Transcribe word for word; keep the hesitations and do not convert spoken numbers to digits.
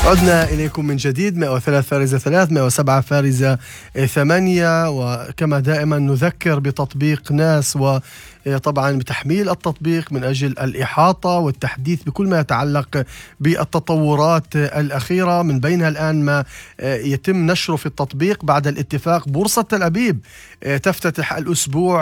عدنا إليكم من جديد. مئة وثلاثة فارزة ثلاث، مئة وسبعة فارزة ثمانية. وكما دائما نذكر بتطبيق ناس، وطبعا بتحميل التطبيق من أجل الإحاطة والتحديث بكل ما يتعلق بالتطورات الأخيرة، من بينها الآن ما يتم نشره في التطبيق بعد الاتفاق. بورصة تل أبيب تفتتح الأسبوع